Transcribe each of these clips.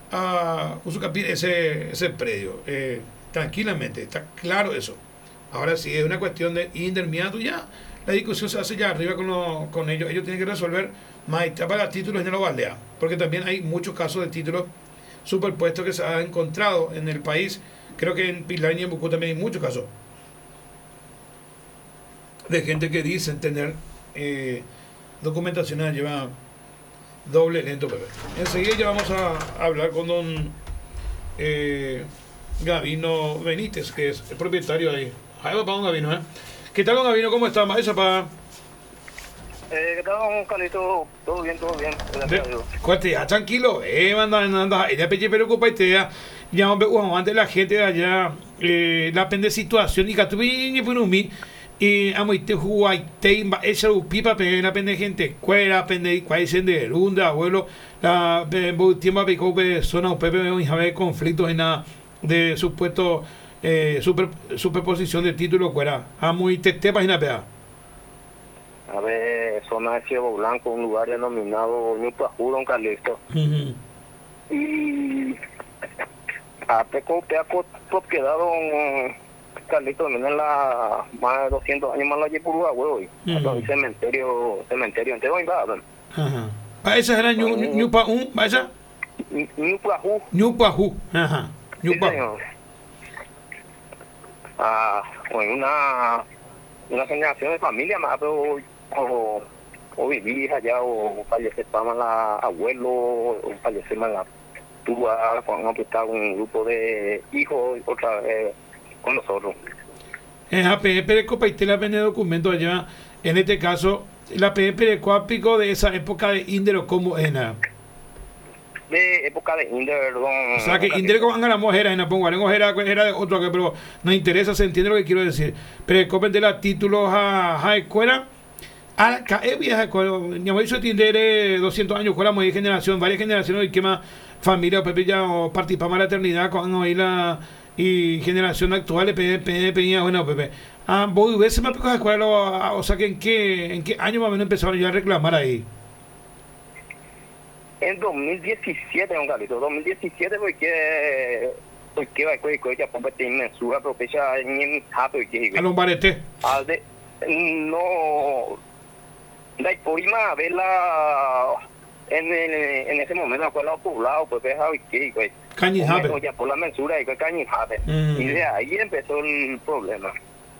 a Usucapi ese predio. Tranquilamente, está claro eso. Ahora sí es una cuestión de interminato ya. La discusión se hace ya arriba con ellos. Ellos tienen que resolver más para títulos en la aldea. Porque también hay muchos casos de títulos superpuestos que se han encontrado en el país. Creo que en Pilar y en Bucú también hay muchos casos de gente que dicen tener documentación lleva doble lento, Pepe. Enseguida ya vamos a hablar con don Gavino Benítez, que es el propietario ahí. Ahí va para don Gavino, ¿eh? ¿Qué tal, don Gavino? ¿Cómo está? ¿Maesa para? ¿Qué tal, don Carlito? Todo bien, gracias a Dios. Cuate, ya tranquilo, anda, ya peche preocupa y te ya hombre, antes la gente de allá, la pende situación y que tú vienes por un y amo y te jugué te esa pipa pero la pende gente cuera pende cuál es de runda abuelo la tiempo pico zona pepe y conflictos en la de supuesto superposición de título cuera amo y te página pea. A ver, zona de Ciervo Blanco, un lugar denominado Ñupajú, don Carlito. Y a Peco propiedad, don Carlito, en la más de 200 años más la llevo por Uruguay, hoy. Cementerio entero, ¿verdad? Ajá. ¿Para esa era Ñupajú? ¿Para esa? Ñupajú. Ñupajú, ajá. Ñupajú. Una generación de familia más, pero o vivir allá o fallecer para la abuelo o fallecer más la tuya cuando está un grupo de hijos otra vez con nosotros. Pero compartir la pene documento allá, en este caso, la PNP cuápico de esa época de Indero como era. De época de Inder, don. O sea que Inder como la mujer en Pongo, era de otro que pero no interesa, se entiende lo que quiero decir. Pero copen de la títulos a escuela. A vieja escuela, ni hemos dicho Tinder 200 años, escuela, muy generación, varias generaciones y que más familia, Pepe ya participamos en la eternidad con hoy la y generación actual, Pepe, bueno, Pepe. Vos ves más pocas escuelas, o sea que en qué año más o menos empezaron ya a reclamar ahí. En 2017, don Carlito, 2017 porque va a ya competir inmensura propia en Japo y que a los baretes. No la prima verla en ese momento la cual poblado pues es que güey. Cañijape. Ya por la mensura y que Cañijape. Y de ahí empezó el problema.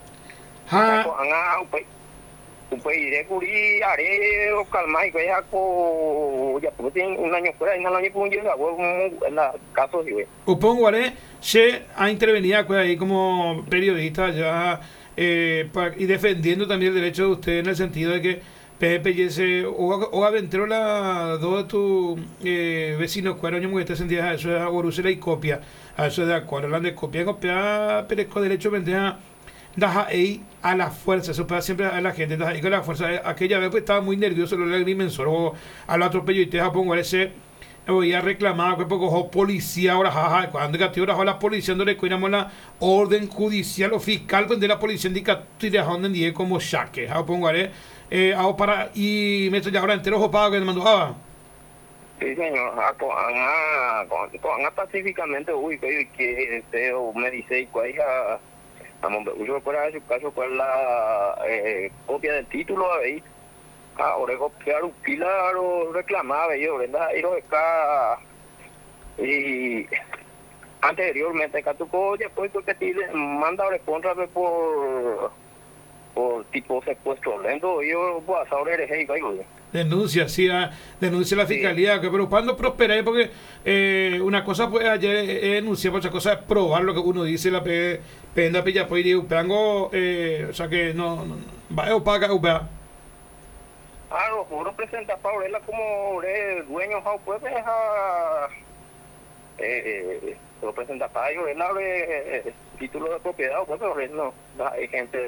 Pues iré cubrir, haré calmar y ya porque tiene un año fuera y no año por un día en la caso de Upongo haré se ha intervenido ahí como periodista ya y defendiendo también el derecho de usted en el sentido de que PPS o aventero la dos de tus vecinos cuero que te sentías a eso es a y copia a eso de acuerdo hablando de copia pero con derecho vendría deja ahí a la fuerza, eso pasa siempre a la gente, deja ahí con la fuerza, aquella vez pues estaba muy nervioso, lo agrimensor o al atropello y te pongo ese voy a reclamar que poco policía ahora jaja cuando que ahora la policía no le cuidamos la orden judicial o fiscal pues de la policía indica y de donde dije como saque pongo para y me estoy ahora entero pago que me mandó sí señor pacíficamente uy que me dice cuál vamos yo para su caso con la copia del título ahí ahora copiar un pilar o reclamaba yo verdad y lo está y anteriormente que tu coche pues que te manda contra por tipo secuestro lento yo voy a saber denuncia denuncia la fiscalía sí. Pero cuando prospera porque una cosa pues ayer denunciar otra cosa es probar lo que uno dice la penda pilla pues y pengo o sea que no va a pagar claro uno presenta para él como dueño pues lo presenta para ellos él abre título de propiedad pues pero él no hay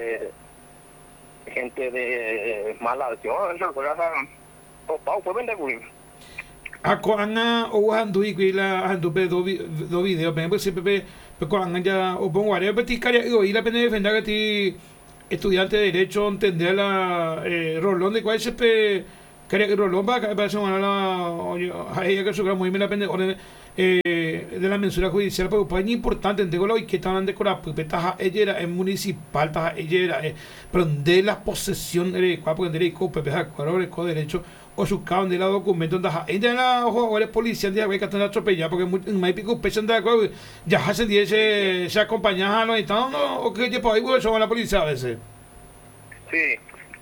gente de mala acción eso o pau pues vende cuy Ana o andu y la andu pe do video pe siempre pe con ya o pongo área peticaria y la pena defender que ti estudiante de derecho entender la rolón de cuál se pe quería que rolón para que parece una la ahí que su gran muy me la pena de la mensura judicial, pero pues es importante, entiendo y que están de cora, pues taja ella es municipal, taja ella pero de la posesión de cuerpo de cope, peja cuadro con derecho o su caón de la documento taja ella la ojo es policía de que están atropellada porque muy pico pesan de acuerdo ya hacen 10 se acompañan a los estados o que pues ahí son la policía a veces. Sí.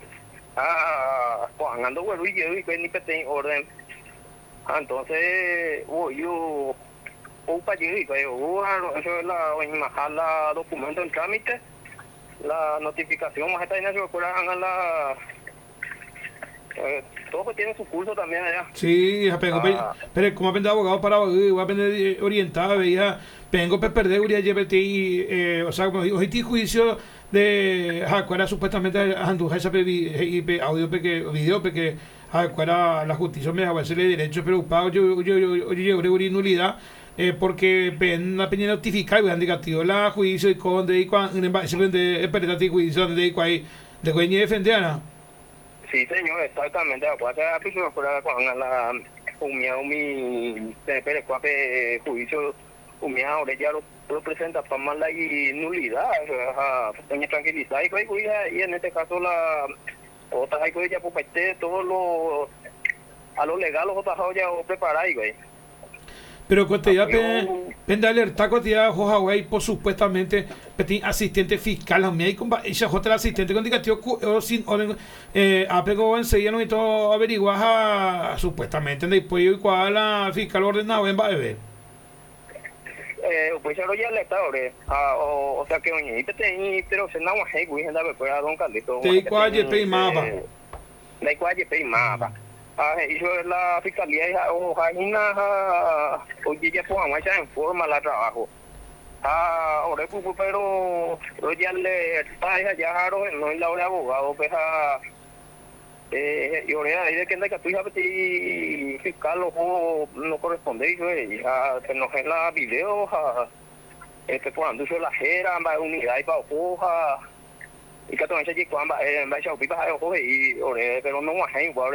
Cuando ando bueno y yo y que ni que tengo orden. Entonces, yo para llegar, eso es la documento en trámite, la notificación, más está en eso, hagan la todo que tiene su curso también allá. Sí, pero como aprender abogado para voy a aprender orientado, veía, vengo para perder un día o sea, como digo, este juicio de Jacuera supuestamente anduja esa audio video porque Jacuera la justicia me dejaba hacerle derecho preocupado yo llevo nulidad porque ven la peña notificada y han negativo la juicio y con de cuando se vende el juicio de ahí de coñe defender. Sí, señor, exactamente. Acuérdate a piso por con la mi pero juicio ahora ya lo presenta para más la nulidad, peña tranquilidad y en este caso la otra hay que ya pues todo lo a lo legal los otros ya preparar güey. Pero cuando ya pende alerta cuando ya Huawei por supuestamente petit asistente fiscal a mí hay con esa otra asistente con digativo o sin orden apego enseguida no y todo averiguar supuestamente después igual la fiscal ordenado en bebé. Pues ya le está o sea que oye pero se no hay güey anda pues a don Carlito te cuaje pe mapa de cuaje pe mapa eso es la fiscalía o oye ya pues en forma la trabajo ahora pero ya le está ya no es la hora de abogado pues y ahora hay de que anda que tú ya fiscal no corresponde se nos en la video cuando uso la jera unidad y para hoja y que también se llegó a esa pipa y pero no hay igual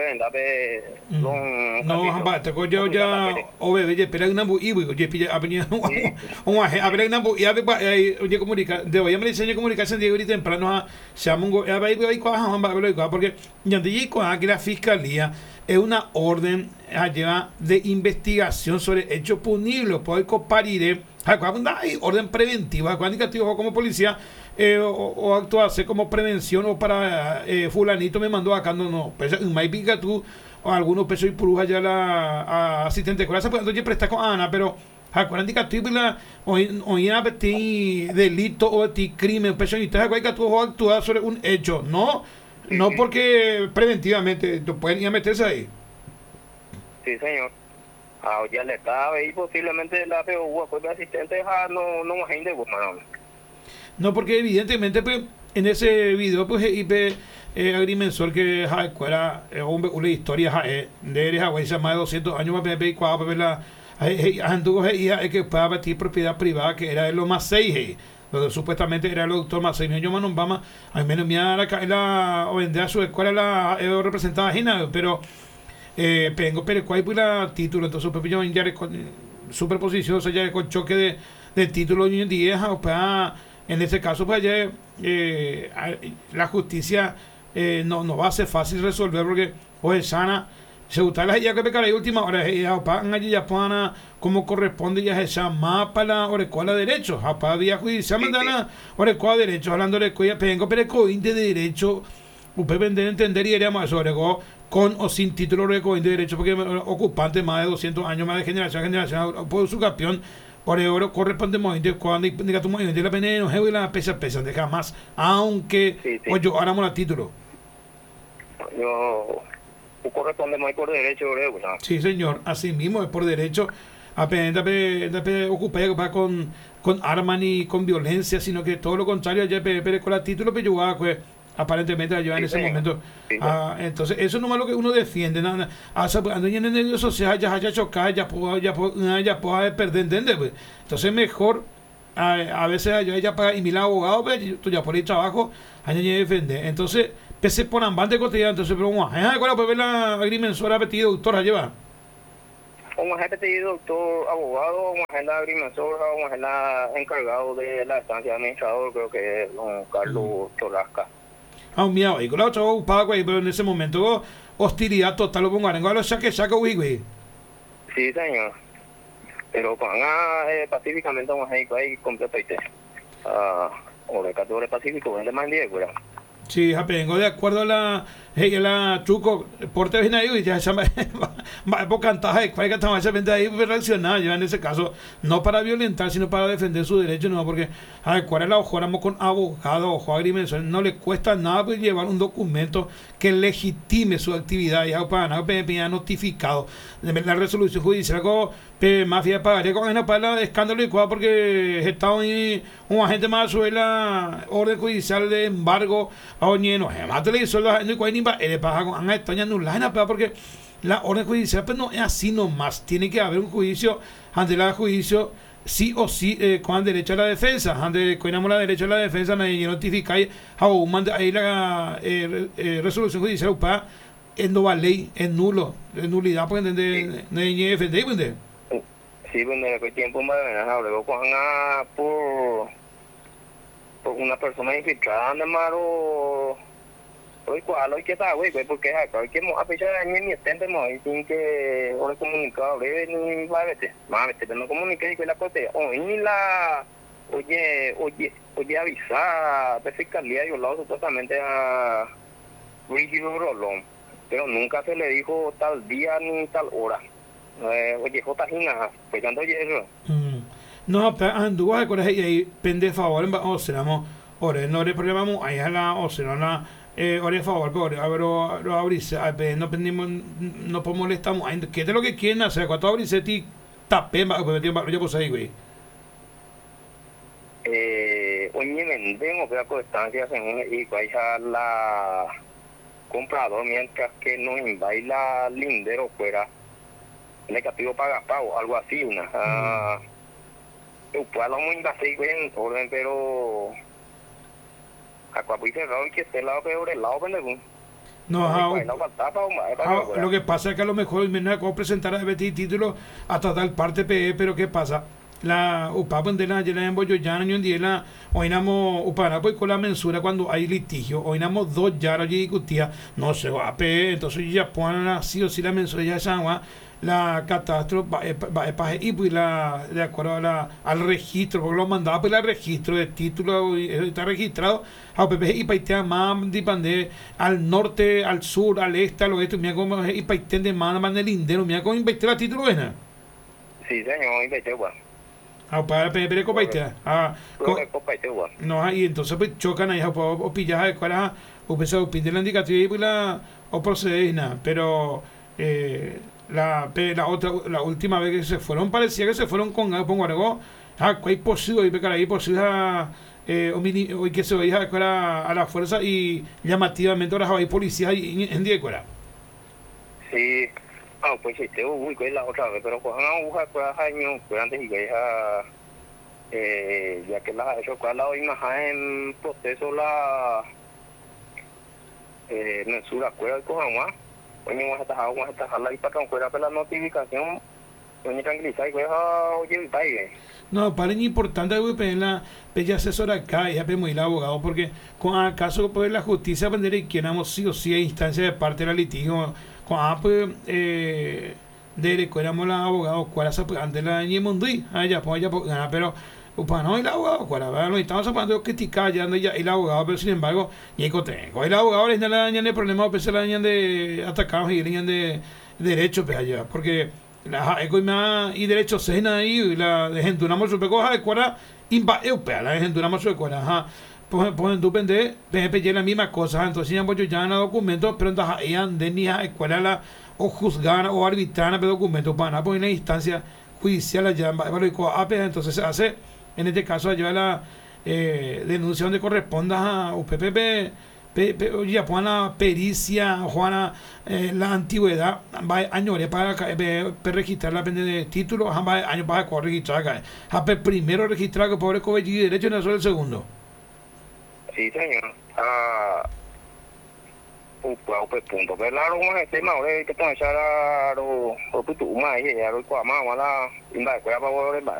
no te cojo ya o bebé espera una y oye pilla avenida a ver una y oye comunica de hoy me diseño comunicación de hoy temprano se llama porque ya te digo que la fiscalía es una orden allá de investigación sobre hechos punibles puede comparir hay orden preventiva cuando como policía o actuarse como prevención o para fulanito me mandó acá no pues más pica tú o algunos pesos y puruja ya la asistente con esa pues entonces presta con Ana pero acuérdate que tú hoy a ti delito o ti crimen peso y entonces que tú actuar sobre un hecho no porque preventivamente tú pueden ir a meterse ahí. Sí señor. Ya le estaba y posiblemente la POU pues asistente no gente bueno. No, porque evidentemente pues, en ese video pues agrimensor que era una historia de Hawái más de 200 años para ver la es que para batir propiedad privada que era de lo más 6 donde supuestamente era el doctor Macei yo no vamos al menos la o vender a su escuela la representada Gina pero pero cuál fue la título entonces Pepillo ya superposición o sea ya con choque de título hoy en día o para en ese caso pues ya la justicia no va a ser fácil resolver porque o sana se gusta la ya que pecar y última hora ya pagan allí ya pana como corresponde ya se llama para la orecuala de derechos para vía judicial mandana orecuala de derechos hablando de escuela pengo pero de derecho usted vender entender y iríamos sobre con o sin título de derecho porque ocupante más de 200 años más de generación a generación por su campeón por oro corresponde movimiento cuando diga tu movimiento la pena no la pesa de jamás aunque pues yo ahora la título yo corresponde más por derecho sí señor así mismo es por derecho apenas ocupar con armas ni con violencia sino que todo lo contrario ya con la título pero yo pues aparentemente la lleva en ese momento entonces eso no es lo que uno defiende nada cuando en el medio social ya chocar ya puede perder ¿entiendes? Pues. Entonces mejor a veces ya para y mi abogado pues, tú ya por el trabajo hay que defender entonces pese por ambante cotidiano entonces pero pues ver la agrimensora petido doctora lleva Vamos a repetir, doctor, abogado, vamos a la agrimensor, vamos a la encargado de la estancia de administrador, creo que es don Carlos Torrasca. Mira, y con la otra pago ahí, pero en ese momento hostilidad total lo pongo a los saque güey. Sí, señor. Pero con pacíficamente vamos a ir ahí completo y te. O de 14 pacífico, vende más 10, güey. Sí, vengo de acuerdo a la truco, porte bien ahí, y ya se va por cantar, cuál que también se vende ahí, reaccionar, ya en ese caso, no para violentar, sino para defender su derecho, no, porque, a ver, cuál es la ojo, éramos con abogado, ojo, agrimensor, no le cuesta nada pues, llevar un documento que legitime su actividad, ya para nada, ya notificado, la resolución judicial, algo, mafia pagaría con una para escándalo y cuál, porque está ahí un agente más sobre la orden judicial de embargo, oye, no, además te le hizo los años y le pasa con esto ya no la porque la orden judicial pues no es así nomás, tiene que haber un juicio, ante el juicio sí o sí con derecho a la defensa, ante con la derecho a la defensa nadie notifica ahí la resolución judicial para no va ley, es nulo, es nulidad porque entender nadie defender, ¿entender? Sí, bueno, en aquel tiempo me luego con por una persona infiltrada de maro hoy cuál hoy que está güey porque acá hoy que a pesar de ni estente muy sin que ahora comunicado breve ni va a vete pero no comunique con la cosa hoy la oye avisar de fiscalía yo lo supuestamente a Rígido Rolón pero nunca se le dijo tal día ni tal hora oye J. Gina pues cuando oye eso no, pero anduvo a colegio y ahí pende favor, o sea, no le problemamos, ahí a la, o sea, la, ore favor, pero lo abrirse, no pendimos, no molestamos, ¿qué es lo que quieren hacer? Cuando abrirse, ti tapé, yo pues ahí, güey. Oye, vendemos que la constancia y ahí a la comprador, mientras que no invaila lindero fuera, le castigo paga pago, algo así, una. Pues lo muy así bien orden pero acá pues cerrado que este lado peor el lado pendejo no lo que pasa es que a lo mejor me no presentar a repetir título hasta tal parte PE pero qué pasa la upa de la llena en Boyoyana y un día la oinamos upara pues con la mensura cuando hay litigio oinamos dos yaras y discutía no se va a PE entonces ya ponen así o si la mensura ya se llama la catástrofe va y pues la de acuerdo a al registro porque lo mandaba pues el registro de título está registrado a PP y paitea más depende al norte al sur al este al oeste mira como y paitea de más de lindero mira cómo invertir la título buena sí señor invertir igual para PP copaitea no y entonces pues chocan ahí o pillas de cuál o pues o pide la indicativa y pues la o procede nada pero la última vez que se fueron parecía que se fueron con algo hay posible y ahí posible hoy que se veía a la fuerza y llamativamente ahora hay policías en Diecuera sí pues sí uy que es la otra vez pero cojan a buscar pues años antes y que ya que la hecho cuál la hoy más en proceso la mensura cuál cojan más oye, vamos a estar la lista con fuera la notificación, oye, tranquilizar y oye, no, para mí importante que la bella asesora acá y muy el abogado, porque con acaso pues la justicia aprender que queramos sí o sí a instancia de parte de la litigio, con pues de recueramos la abogado, cuál es antes la ñemondui, allá pues allá pero no el abogado, no estamos hablando de criticar ya el abogado, pero sin embargo, tengo el abogado le dañan de problemas, pues se le dañan de atacados y le dañan de derechos pues allá, porque la y derechos se ahí y la de gente una mozo pecoja de cuara la de gente una mozo de cuara pues tú pende la misma cosa entonces ya pues ya en documentos pero entonces ellas de ni a escuela la o juzgar o arbitrar pero documentos para nada pues en la instancia judicial allá entonces se hace en este caso allá la denuncia donde corresponda a UPPP ya pues la pericia Juana la antigüedad va años para registrar la pende de título va años para registrar acá primero registrar que pobre cobre y derecho no solo el segundo sí señor ocupado pues punto pero claro como el tema ahora que están echar a los putos más y a los cuamas mala inda para volver para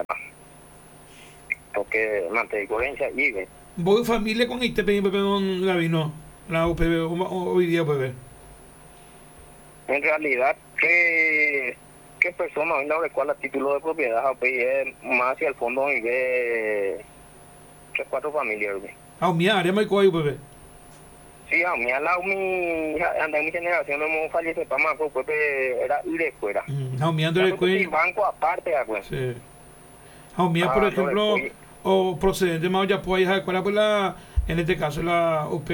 porque mantener coherencia y ve ¿Vos familia con este pepe con Gabino? La UPB hoy día UPB. en realidad qué persona hoy no recuerda título de propiedad pues es más hacia el fondo y ve 3-4 familias Ah, mía, área muy cuál UPB. sí a mí al lado mi generación no hemos fallecido para más pues era ir de fuera Ah, mía ando de cuál. banco aparte pues Sí. Ah, mía por ejemplo o procedente más ya puede dejar cuál la en este caso la UP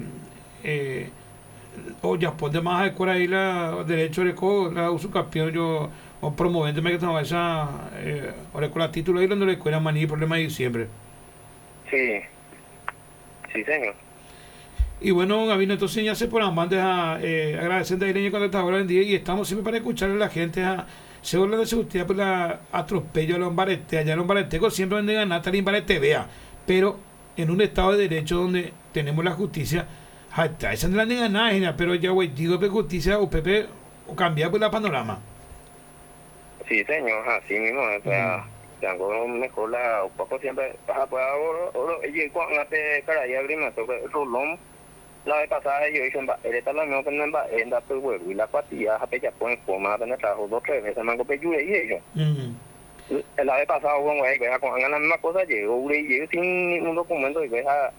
o ya pone más de cuál ahí la derecho de la uso campeón yo o promovente me que estaba esa o con la título ahí no le cuela maní problema de diciembre. sí señor. Y bueno, Gabino, entonces ya se ponen bandes a agradeciendo a Irene Contestadora en día y estamos siempre para escucharle a la gente se habla de seguridad por la atropello a los baretes, allá en los baretecos siempre venden a Natalie Barete, vea, pero en un estado de derecho donde tenemos la justicia, hasta esa no la negan nada, pero ya güey, digo que justicia o Pepe o cambiar por la panorama. Sí, señor, así mismo, o sea, tengo mejor la, un poco siempre, pues ahora, yo cuando te caraía grima, sobre el rolón, la vez pasada yo hice él está la misma que no en la pues huevo y la cuatilla, a ya ponen forma de trabajo 2-3 veces, mango peyure y ellos. La vez pasada, bueno, con la misma cosa, llegó sin ningún documento y deja,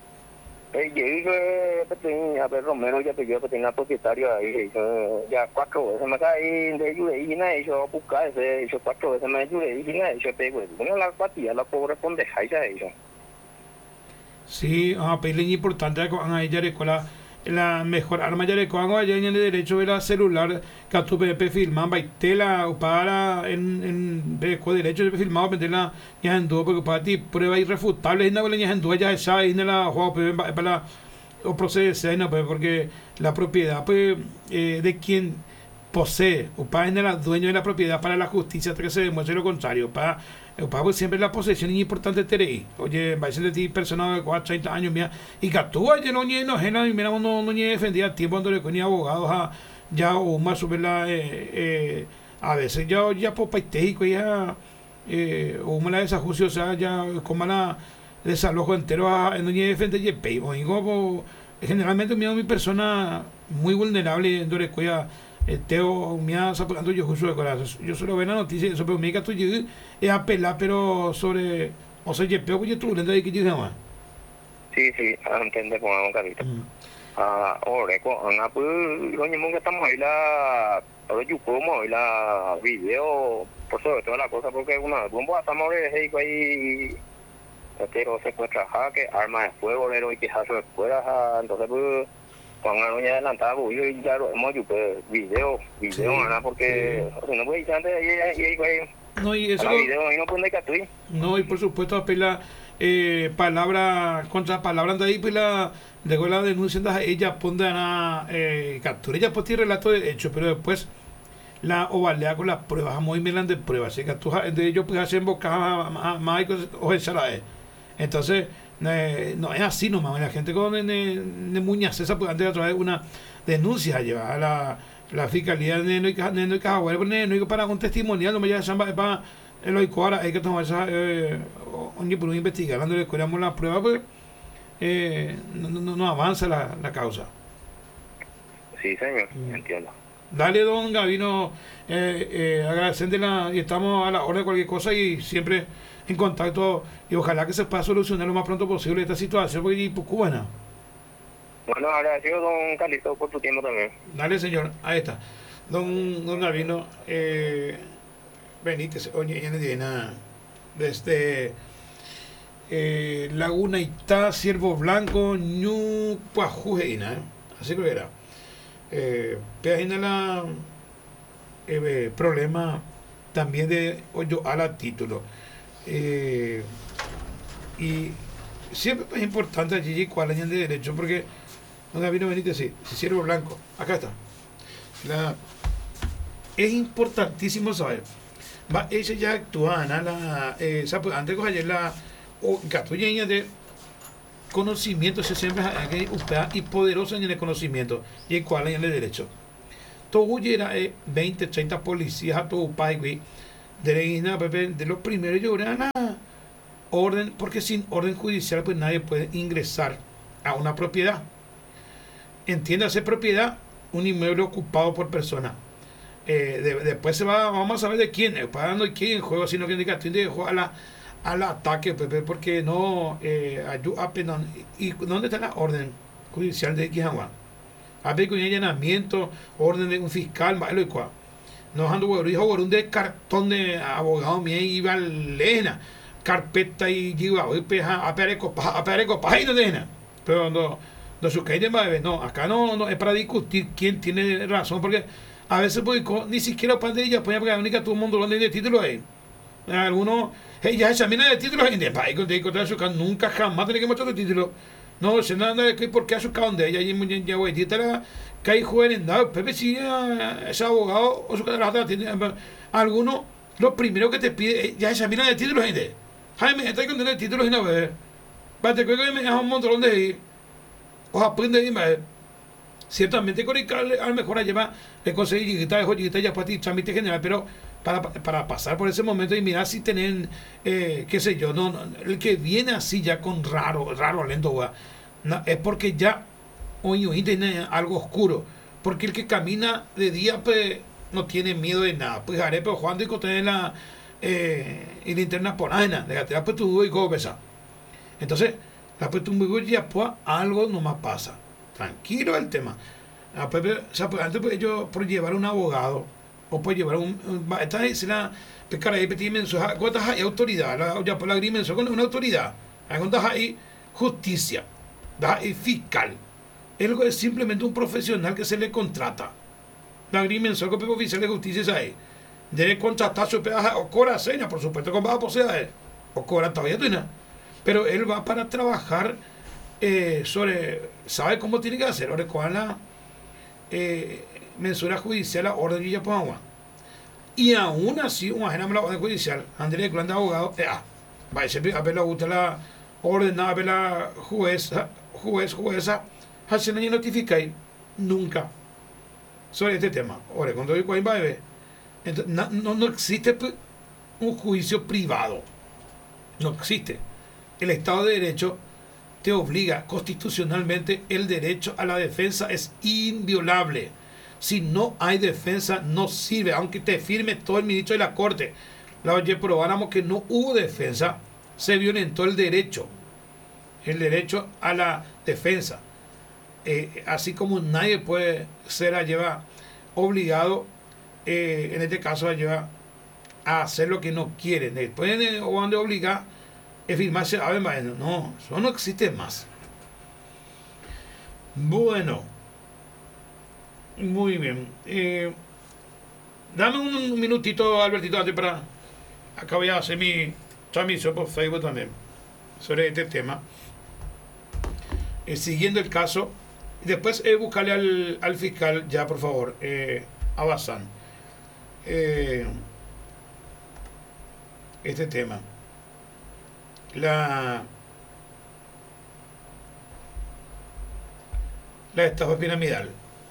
llegué a ver Romero, ya que yo tenía propietario ahí, ya 4 veces me caí de ayuda y nada, yo buscar ese, yo 4 veces me ayuda y nada, yo pego, bueno, la cuatilla la corresponde a ella. Sí, pero es importante que a ella la mejor arma ya le cojan allá en el derecho de la celular que a tu PP filman baitela o para en derecho de filmado meterla ya en duda porque para ti prueba irrefutable es una ya en duda ya esa es la juego para o procede no pues porque la propiedad pues de quien posee o para en el dueño de la propiedad para la justicia hasta que se demuestre lo contrario para pues siempre la posesión es importante tener oye va a ser de ti persona de 30 años mía y que tú ayer no ni enojena y mira no defendía a tiempo cuando le ponía abogados ya o más sobre la a veces ya por paistéjico ya o una desajucio o sea ya como la desalojo entero no ni defender y peibo digo generalmente mi persona muy vulnerable en Dorecuya Teo me ha zapando yo justo de corazón yo solo veo la noticia eso pero me diga tú es apelar pero sobre o sea yo pego yo tú le doy que yo más sí entiende con un carito ahora con una pues lo mismo que estamos ahí la ahora yo como ahí la video por sobre toda la cosa porque una bomba estamos ahí pero se puede trabajar que armas de fuego y que eso de fuera entonces pues con una doña adelantada yo ya lo hemos hecho pues video ¿verdad? Porque si no puede ir antes y no y eso video y no puede que no y por supuesto apela palabra contra palabra de ahí pues la de la denuncia ella pone a captura ella pues tiene relato de hecho pero después la ovalea con las pruebas muy milan de pruebas así que tú de ellos pues hacen boca más o entonces no es así nomás la gente con muñas esa pues antes de traer una denuncia llevar a la fiscalía de no hay que para un testimonial no me llama para el hoy hay que tomar esa por investigar cuando le escuchamos la prueba pues no avanza la causa. Sí señor, entiendo. Dale don Gabino agradeciéndela y estamos a la hora de cualquier cosa y siempre en contacto y ojalá que se pueda solucionar lo más pronto posible esta situación porque es cubana. Bueno, agradecido don Carlito por tu tiempo también. Dale señor, ahí está. Don Gabino Benítez, oye, desde Laguna Itá, Ciervo Blanco, Ñu Pajujeina, así creo que era. Peajina la problema también de hoyo a la título. Y siempre es importante allí cuál año de derecho porque don Gabino Benítez si Ciervo Blanco acá está es importantísimo saber va ella ya actúa la antes de ayer la o gatuyeña de conocimiento se siempre hay y poderoso en el conocimiento y el cual en el derecho. Todo era 20, 30 policías a todo país, de los primeros lloran a orden, porque sin orden judicial pues nadie puede ingresar a una propiedad. Entiéndase propiedad, un inmueble ocupado por persona. Después vamos a saber de quién, para no hay quién en juego, sino que de juego al ataque, porque no ayuda apenas. ¿Y dónde está la orden judicial de Quijagua? A ver, con allanamiento, orden de un fiscal, malo y cual. No ando un de cartón de abogado mío iba lena, carpeta y iba hoy peja a pereco y no deja. Pero no su caída no, acá no es para discutir quién tiene razón, porque a veces pues, ni siquiera para de ella, pues porque la única todo el mundo lo de título ahí. Algunos, ya examina de títulos en el país, nunca jamás tiene que mostrar de título. No, se nada de que porque a su donde ella ya güey, la que hay jóvenes, no, Pepe si es abogado o su cara tiene algunos, lo primero que te pide, ya examina de títulos gente. Jaime, está con tener títulos y no ver. Para que me deja un montón de ahí. O aprende ahí, ciertamente con el a lo mejor lleva le conseguí chiquita ya para ti trámite general, pero para pasar por ese momento y mirar si tienen qué sé yo, no, el que viene así ya con raro lento no, es porque ya hoy tiene algo oscuro, porque el que camina de día pues no tiene miedo de nada, pues haré pero Juan dijo tener la linterna por nada, déjate pues tú y pesa. Entonces la pues tú ya pues algo nomás pasa, tranquilo el tema. Antes pues yo por llevar un abogado o por llevar esta es la pescar ahí petit mensual cuántas hay autoridad ya por la agrimensor con una autoridad cuántas hay justicia da fiscal es simplemente un profesional que se le contrata la agrimensor con oficial de justicia es ahí debe contratar su pedazo o cobra seña por supuesto con baja posibilidad o cobra todavía tuina pero él va para trabajar sobre sabe cómo tiene que hacer ahora con la mensura judicial a orden de Yapagua. Y aún así, un ajeno a la orden judicial, Andrés Clan de abogado, va a ser a ver la gusta la orden, a ver la jueza, hace ni notifica nunca sobre este tema. Ahora, cuando digo va a ver, no existe un juicio privado. No existe. El Estado de Derecho te obliga constitucionalmente, el derecho a la defensa es inviolable. Si no hay defensa, no sirve, aunque te firme todo el ministro de la Corte. Oye, probáramos que no hubo defensa, se violentó el derecho a la defensa. Así como nadie puede ser obligado, en este caso a hacer lo que no quiere. Después o van de obligar es firmarse a ver, no, eso no existe más. Bueno, muy bien. Dame un minutito, Albertito, antes para acá voy a hacer mi transmisión por Facebook también sobre este tema. Siguiendo el caso, después buscarle al fiscal ya, por favor, a Bazán, este tema. La estafa piramidal.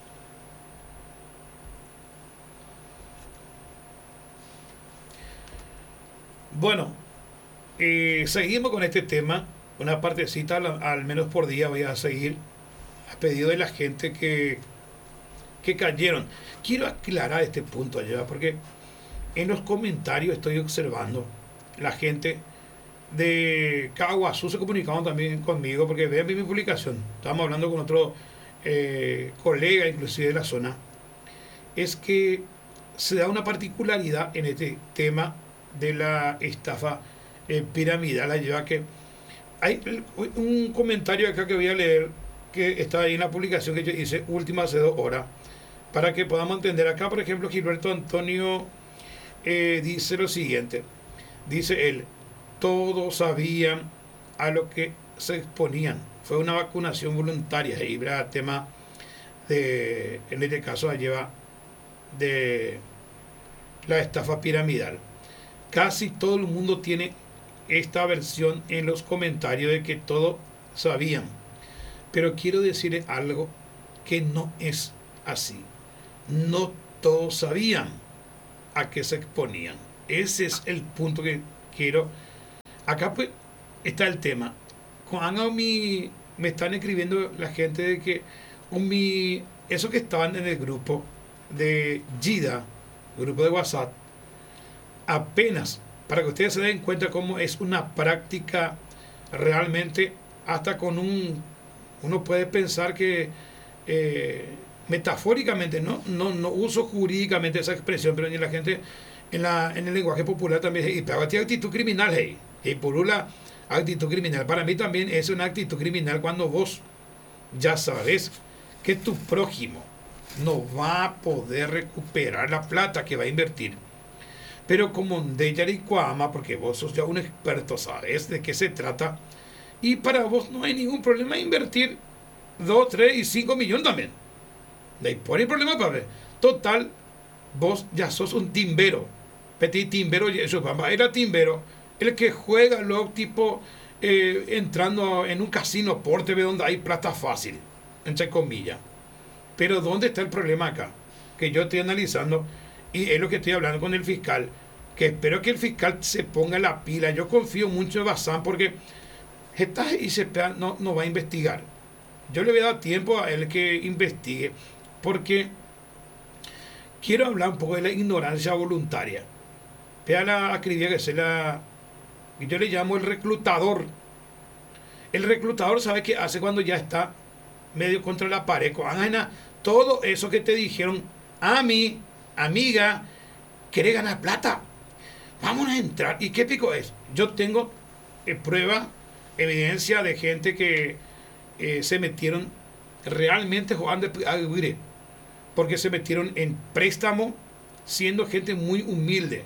Bueno, seguimos con este tema. Una partecita al menos por día voy a seguir a pedido de la gente que cayeron. Quiero aclarar este punto allá porque en los comentarios estoy observando la gente de Caguazú se comunicaban también conmigo porque vean mi publicación, estábamos hablando con otro colega inclusive de la zona, es que se da una particularidad en este tema de la estafa piramidal. La lleva que hay un comentario acá que voy a leer que está ahí en la publicación que yo hice última hace 2 horas para que podamos entender. Acá por ejemplo Gilberto Antonio dice lo siguiente, dice él: todos sabían a lo que se exponían. Fue una vacunación voluntaria. Y el tema de, en este caso, lleva de la estafa piramidal. Casi todo el mundo tiene esta versión en los comentarios de que todo sabían. Pero quiero decirle algo que no es así. No todos sabían a qué se exponían. Ese es el punto que quiero. Acá pues está el tema. Cuando me están escribiendo la gente de que eso que estaban en el grupo de GIDA, grupo de WhatsApp, apenas para que ustedes se den cuenta cómo es una práctica realmente, hasta con uno puede pensar que metafóricamente, no uso jurídicamente esa expresión, pero ni la gente en el lenguaje popular también, y pero actitud criminal, y por una actitud criminal, para mí también es una actitud criminal cuando vos ya sabes que tu prójimo no va a poder recuperar la plata que va a invertir. Pero como de Yaricuama, porque vos sos ya un experto, sabes de qué se trata, y para vos no hay ningún problema invertir 2, 3 y 5 millones también. De ahí por el problema, padre. Total, vos ya sos un timbero. Petit timbero, eso, era timbero. El que juega luego tipo entrando en un casino por TV donde hay plata fácil, entre comillas. Pero ¿dónde está el problema acá? Que yo estoy analizando, y es lo que estoy hablando con el fiscal, que espero que el fiscal se ponga la pila. Yo confío mucho en Bazán porque esta ICP no va a investigar. Yo le voy a dar tiempo a él que investigue, porque quiero hablar un poco de la ignorancia voluntaria. Vea la acribia que yo le llamo el reclutador. El reclutador sabe qué hace cuando ya está medio contra la pared. Ana, todo eso que te dijeron, a mí, amiga, ¿querés ganar plata? Vamos a entrar. ¿Y qué pico es? Yo tengo prueba, evidencia de gente que se metieron realmente jugando a vivir, porque se metieron en préstamo siendo gente muy humilde,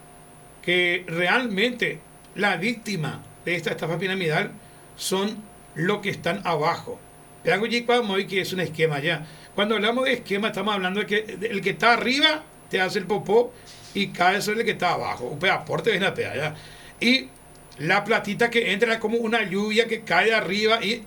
que realmente la víctima de esta estafa piramidal son los que están abajo. Que es un esquema ya. Cuando hablamos de esquema estamos hablando de que el que está arriba te hace el popó y cae sobre el que está abajo. Un aporte viene a pegar ya. Y la platita que entra es como una lluvia que cae de arriba y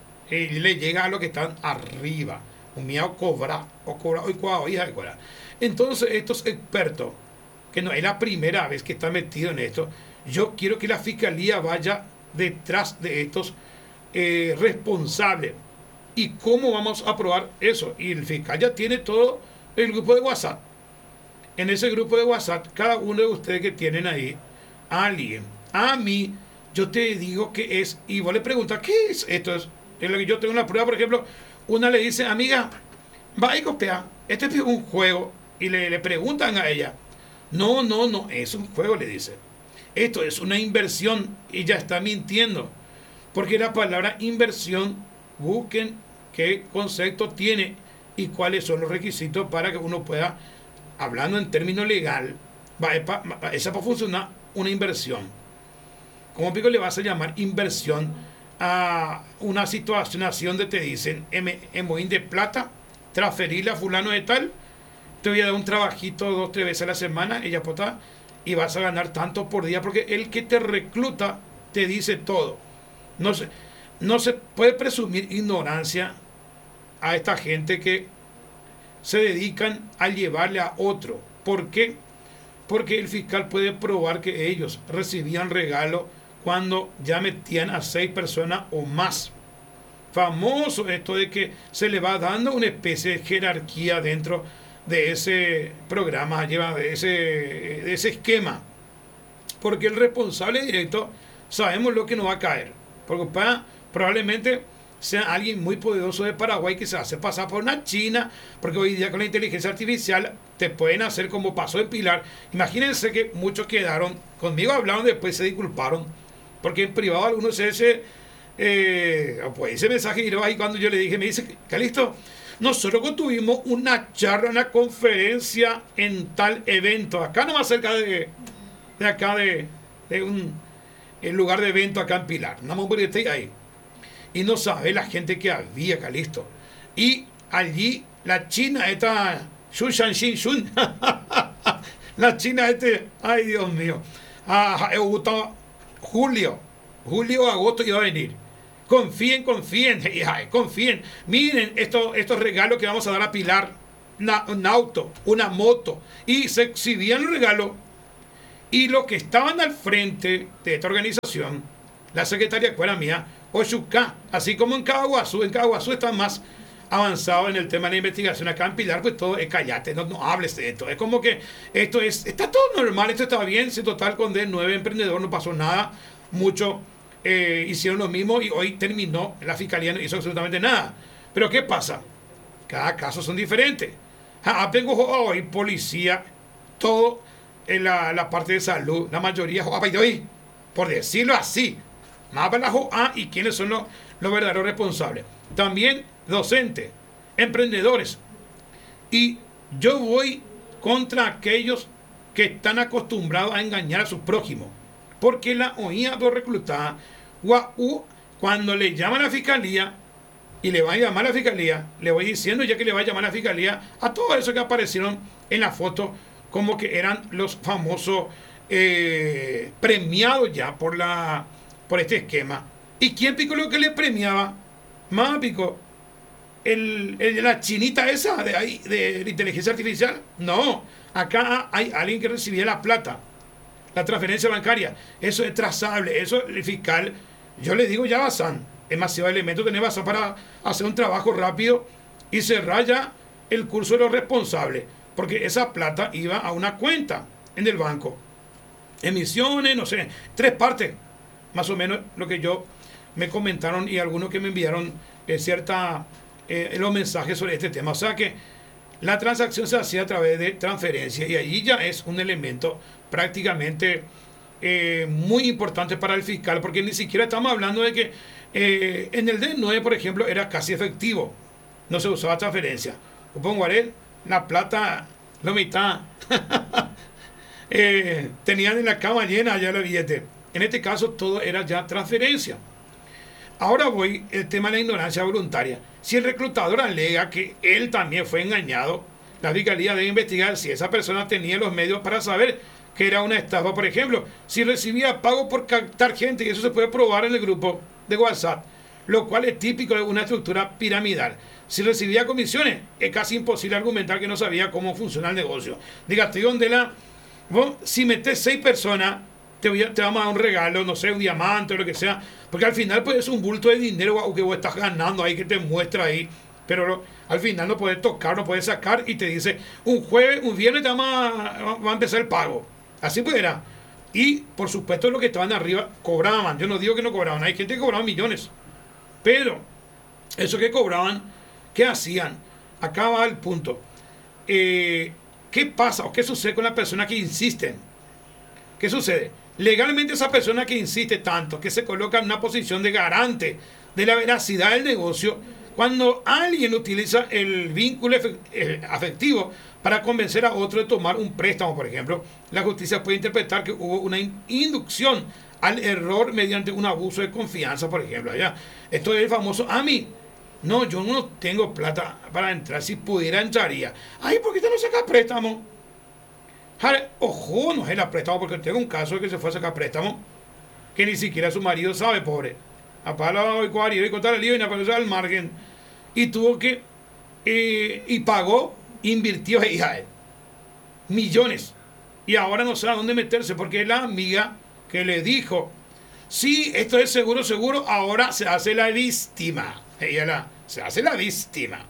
le llega a los que están arriba. Un miau cobra hija de cobra. Entonces estos expertos, que no es la primera vez que están metidos en esto, yo quiero que la fiscalía vaya detrás de estos responsables. ¿Y cómo vamos a probar eso? Y el fiscal ya tiene todo el grupo de WhatsApp. En ese grupo de WhatsApp, cada uno de ustedes que tienen ahí a alguien, a mí, yo te digo qué es, y vos le preguntas, ¿qué es esto? Es lo que yo tengo una prueba, por ejemplo, una le dice, amiga, va y copia, este es un juego, y le preguntan a ella, no, es un juego, le dice. Esto es una inversión, y ya está mintiendo, porque la palabra inversión, busquen qué concepto tiene y cuáles son los requisitos para que uno pueda, hablando en términos legal, esa para funcionar una inversión. ¿Cómo pico le vas a llamar inversión a una situación así donde te dicen en boín de plata, transferirle a fulano de tal, te voy a dar un trabajito 2, 3 veces a la semana, ella pota, y vas a ganar tanto por día, porque el que te recluta te dice todo. No se puede presumir ignorancia a esta gente que se dedican a llevarle a otro. ¿Por qué? Porque el fiscal puede probar que ellos recibían regalo cuando ya metían a 6 personas o más. Famoso esto de que se le va dando una especie de jerarquía dentro de ese programa, de ese esquema. Porque el responsable directo sabemos lo que nos va a caer. Porque probablemente sea alguien muy poderoso de Paraguay que se hace pasar por una china, porque hoy día con la inteligencia artificial te pueden hacer como pasó en Pilar. Imagínense que muchos quedaron, conmigo hablaron, después se disculparon, porque en privado algunos ese mensaje y cuando yo le dije, me dice, Calixto, nosotros tuvimos una charla, una conferencia en tal evento, acá nomás cerca de un el lugar de evento acá en Pilar, ahí. Y no sabe la gente que había, Calixto. Y allí la china esta, la china ay Dios mío, julio, agosto iba a venir Confíen, confíen. Miren estos regalos que vamos a dar a Pilar. Un auto, una moto. Y se exhibían los regalos. Y los que estaban al frente de esta organización, la secretaria fuera mía, Ochuca, así como en Caguazú están más avanzado en el tema de la investigación. Acá en Pilar, pues todo es cállate, no hables de esto. Es como que está todo normal, esto está bien. Si total con D9 emprendedor no pasó nada, mucho hicieron lo mismo y hoy terminó, la fiscalía no hizo absolutamente nada. Pero ¿qué pasa? Cada caso son diferentes. Tengo hoy policía, todo en la parte de salud, la mayoría, por decirlo así, más para la y quiénes son los verdaderos responsables. También docentes, emprendedores. Y yo voy contra aquellos que están acostumbrados a engañar a su prójimo. Porque la oía dos reclutadas, cuando le llama a la fiscalía, y le va a llamar a la fiscalía, le voy diciendo ya que le va a llamar a la fiscalía a todo eso que aparecieron en la foto, como que eran los famosos premiados ya por este esquema. ¿Y quién picó lo que le premiaba? Más picó la chinita esa de ahí, de la inteligencia artificial. No, acá hay alguien que recibía la plata, la transferencia bancaria. Eso es trazable, eso el fiscal, yo le digo ya Bazán, demasiado elemento tener Bazán para hacer un trabajo rápido y cerrar ya el curso de los responsables, porque esa plata iba a una cuenta en el banco, emisiones, no sé, 3 partes, más o menos lo que yo me comentaron y algunos que me enviaron los mensajes sobre este tema. O sea que la transacción se hacía a través de transferencia y allí ya es un elemento prácticamente muy importante para el fiscal, porque ni siquiera estamos hablando de que en el D9, por ejemplo, era casi efectivo, no se usaba transferencia. Supongo la plata, la mitad, tenían en la cama llena ya el billete. En este caso todo era ya transferencia. Ahora voy el tema de la ignorancia voluntaria. Si el reclutador alega que él también fue engañado, la fiscalía debe investigar si esa persona tenía los medios para saber que era una estafa. Por ejemplo, si recibía pago por captar gente, y eso se puede probar en el grupo de WhatsApp, lo cual es típico de una estructura piramidal. Si recibía comisiones, es casi imposible argumentar que no sabía cómo funciona el negocio. Dígate, vos, si metes 6 personas, te vamos a dar un regalo, no sé, un diamante o lo que sea, porque al final pues es un bulto de dinero que vos estás ganando ahí, que te muestra ahí, pero al final no puedes tocar, no puedes sacar y te dice, un viernes va a empezar el pago. Así pues era. Y por supuesto los que estaban arriba cobraban, yo no digo que no cobraban, hay gente que cobraba millones, pero eso que cobraban, ¿qué hacían? Acá va el punto. ¿Qué pasa o qué sucede con las personas que insisten? ¿Qué sucede? Legalmente esa persona que insiste tanto, que se coloca en una posición de garante de la veracidad del negocio, cuando alguien utiliza el vínculo afectivo para convencer a otro de tomar un préstamo, por ejemplo, la justicia puede interpretar que hubo una inducción al error mediante un abuso de confianza, por ejemplo. ¿Ya? Esto es el famoso no, yo no tengo plata para entrar, si pudiera entraría. ¿Por qué usted no saca préstamo? Ojo, no es el préstamo, porque tengo un caso de que se fue a sacar préstamo que ni siquiera su marido sabe, pobre. Y contar el lío y no apareció al margen. Y tuvo que, y pagó, invirtió millones. Y ahora no sabe a dónde meterse, porque es la amiga que le dijo, sí, esto es seguro, ahora se hace la víctima. Se hace la víctima.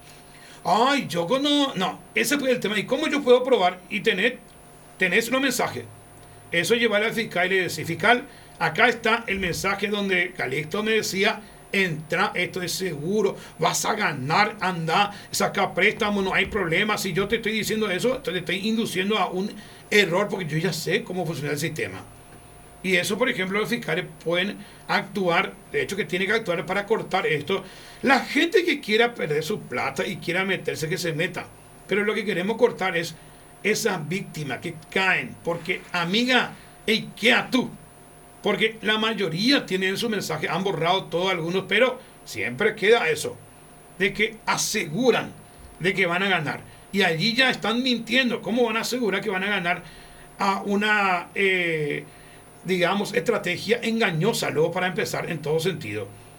No, ese fue el tema. ¿Y cómo yo puedo probar y tenés los mensajes? Eso llevarle al fiscal y le decía, fiscal, acá está el mensaje donde Calixto me decía, entra, esto es seguro, vas a ganar, anda, saca préstamo, no hay problema. Si yo te estoy diciendo eso, te estoy induciendo a un error, porque yo ya sé cómo funciona el sistema. Y eso, por ejemplo, los fiscales pueden actuar, de hecho que tienen que actuar para cortar esto. La gente que quiera perder su plata y quiera meterse, que se meta. Pero lo que queremos cortar es esas víctimas que caen, porque amiga, ¿qué a tú? Porque la mayoría tienen su mensaje, han borrado todo algunos, pero siempre queda eso, de que aseguran de que van a ganar. Y allí ya están mintiendo. ¿Cómo van a asegurar que van a ganar a una, digamos, estrategia engañosa, luego para empezar en todo sentido?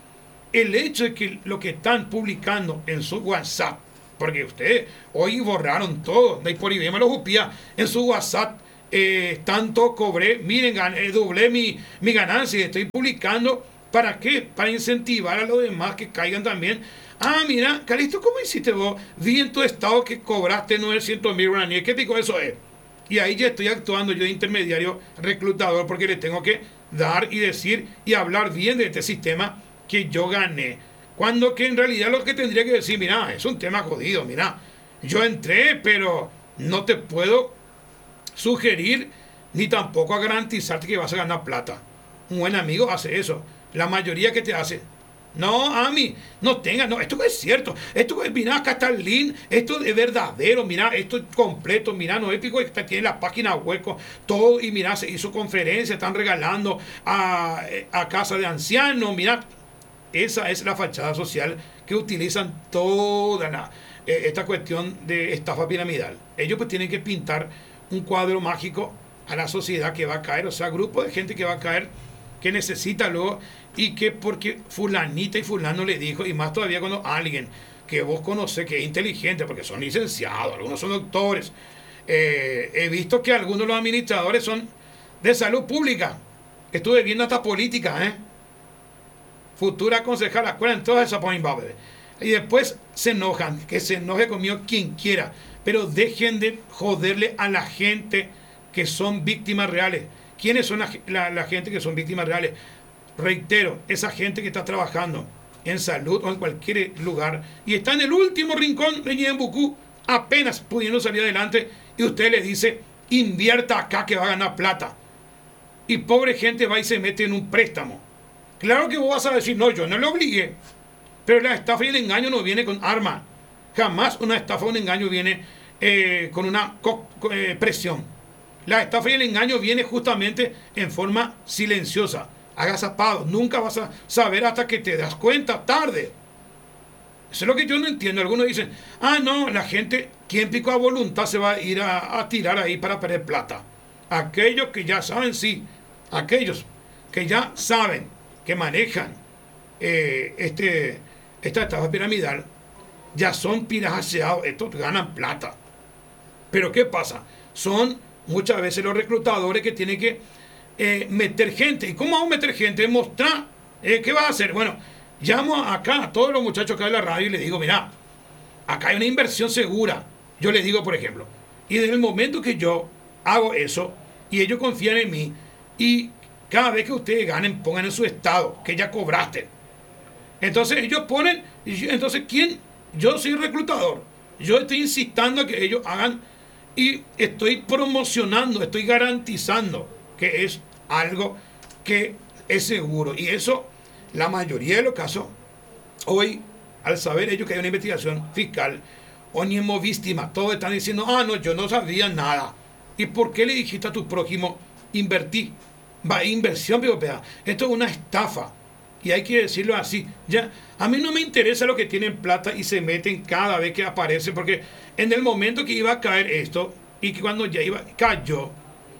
el hecho de que lo que están publicando en su WhatsApp, porque ustedes hoy borraron todo, de por ahí me lo jupía en su WhatsApp, tanto cobré, miren, doblé mi ganancia y estoy publicando. ¿Para qué? Para incentivar a los demás que caigan también. Ah, mira, Calisto, ¿cómo hiciste vos? Vi en tu estado que cobraste 900.000 guaraníes. ¿Qué pico eso es? Y ahí ya estoy actuando yo de intermediario reclutador porque le tengo que dar y decir y hablar bien de este sistema que yo gané. Cuando que en realidad lo que tendría que decir, mira, es un tema jodido, mira, yo entré, pero no te puedo sugerir ni tampoco a garantizarte que vas a ganar plata. Un buen amigo hace eso. La mayoría que te hace. No, a mí, no tengas, no, esto es cierto, esto es, mira, acá está el link, esto es verdadero, mira, esto es completo, mira, no épico, está aquí en la página hueco, todo, y mira, se hizo conferencia, están regalando a casa de ancianos, mira, esa es la fachada social que utilizan toda esta cuestión de estafa piramidal. Ellos pues tienen que pintar un cuadro mágico a la sociedad que va a caer, o sea, grupo de gente que va a caer, que necesita luego, y que porque fulanita y fulano le dijo, y más todavía cuando alguien que vos conocés que es inteligente, porque son licenciados, algunos son doctores, he visto que algunos de los administradores son de salud pública, estuve viendo hasta política, futura concejala, acuerdan todas esas ponen bebé. Y después se enojan, que se enoje conmigo quien quiera, pero dejen de joderle a la gente que son víctimas reales. ¿Quiénes son la gente que son víctimas reales? Reitero, esa gente que está trabajando en salud o en cualquier lugar y está en el último rincón de Ñembucú, apenas pudiendo salir adelante, y usted le dice, invierta acá que va a ganar plata. Y pobre gente va y se mete en un préstamo. Claro que vos vas a decir, no, yo no le obligué. Pero la estafa y el engaño no viene con arma. Jamás una estafa o un engaño viene con una presión. La estafa y el engaño viene justamente en forma silenciosa, agazapado. Nunca vas a saber hasta que te das cuenta tarde. Eso es lo que yo no entiendo. Algunos dicen, ah, no, la gente, quien picó a voluntad se va a ir a tirar ahí para perder plata. Aquellos que ya saben, sí. Aquellos que ya saben, que manejan esta estafa piramidal, ya son piraseados. Estos ganan plata. Pero ¿qué pasa? Son muchas veces los reclutadores que tienen que meter gente. ¿Y cómo vamos a meter gente? Mostrar. ¿Qué vas a hacer? Bueno, llamo acá a todos los muchachos acá de la radio y les digo, mira, acá hay una inversión segura. Yo les digo, por ejemplo, y desde el momento que yo hago eso y ellos confían en mí, y cada vez que ustedes ganen, pongan en su estado que ya cobraste. Entonces ellos ponen, entonces ¿quién? Yo soy reclutador. Yo estoy incitando a que ellos hagan, y estoy promocionando, estoy garantizando que es algo que es seguro. Y eso, la mayoría de los casos, hoy, al saber ellos que hay una investigación fiscal, o ni hemos víctima, todos están diciendo, ah, no, yo no sabía nada. ¿Y por qué le dijiste a tu prójimo, invertí? Va, inversión, pero esto es una estafa. Y hay que decirlo así. Ya, a mí no me interesa lo que tienen plata y se meten cada vez que aparece, porque en el momento que iba a caer esto, y que cuando ya cayó,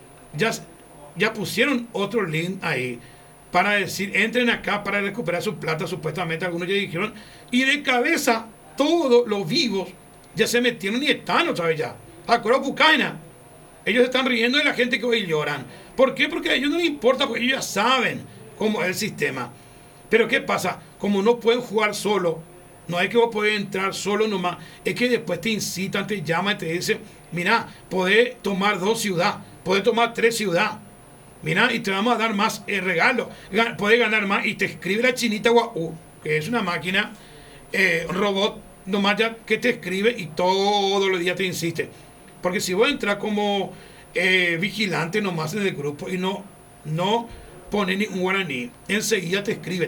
ya pusieron otro link ahí para decir, entren acá para recuperar su plata, supuestamente algunos ya dijeron, y de cabeza todos los vivos ya se metieron y están otra vez ya. Acuerdo, Pucaina. Ellos están riendo de la gente que hoy lloran. ¿Por qué? Porque a ellos no les importa, porque ellos ya saben cómo es el sistema. Pero ¿qué pasa? Como no pueden jugar solo, no es que vos podés entrar solo nomás, es que después te incitan, te llaman y te dicen, mira, podés tomar 2 ciudades, podés tomar 3 ciudades, mira, y te vamos a dar más regalo, podés ganar más, y te escribe la chinita Guau, que es una máquina, robot, nomás ya que te escribe y todos los días te insiste. Porque si vos entras como vigilante nomás en el grupo y no pone ni un guaraní, enseguida te escribe,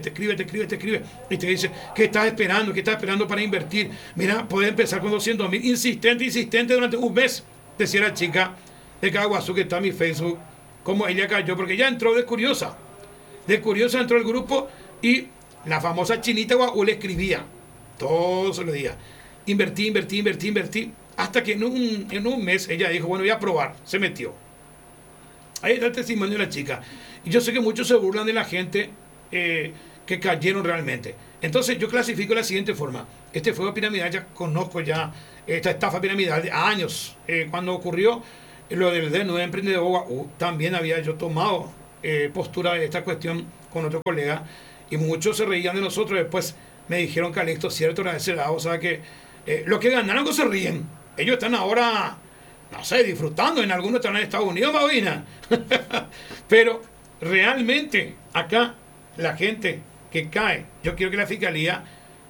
y te dice, ¿qué estás esperando? ¿Qué estás esperando para invertir? Mira, puedes empezar con 200.000, insistente durante un mes, decía la chica de Caguazú, que está en mi Facebook, como ella cayó, porque ella entró de curiosa entró al grupo, y la famosa chinita Guau le escribía todos los días, invertí, hasta que en un mes ella dijo, bueno, voy a probar, se metió. Ahí está el testimonio de la chica. Y yo sé que muchos se burlan de la gente que que cayeron realmente. Entonces yo clasifico de la siguiente forma. Este fuego piramidal, ya conozco ya esta estafa piramidal de años. Cuando ocurrió lo del D9 Emprendedor, también había yo tomado postura de esta cuestión con otro colega y muchos se reían de nosotros. Después me dijeron, Calixto, cierto era de ese lado, o sea que los que ganaron que se ríen. Ellos están ahora, no sé, disfrutando, en algunos están en Estados Unidos, Mabina. Pero realmente acá la gente que cae, yo quiero que la fiscalía